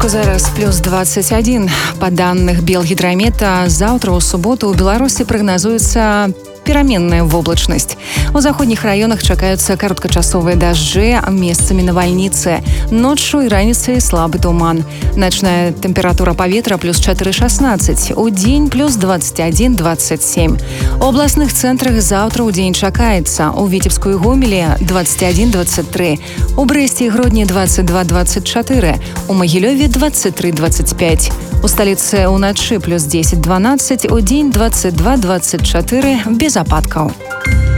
Мінску зараз плюс 21. По данных Белгидромета, завтра у суботу у Беларусі прагназуецца пераменная воблачнасць. У заходніх раёнах чакаюцца кароткачасовыя дажджы, месцамі навальніцы. Ноччу і раніцай слабы туман. Начная тэмпература паветра плюс 4,16. У дзень плюс 21-27. У абласных цэнтрах заўтра ў дзень чакаецца. У Віцебску і Гомелі 21-23. У Брэсце і Гродні 22-24. У Магілёве 23-25. У сталіцы ўначы плюс 10-12. У дзень 22-24 без ападкаў.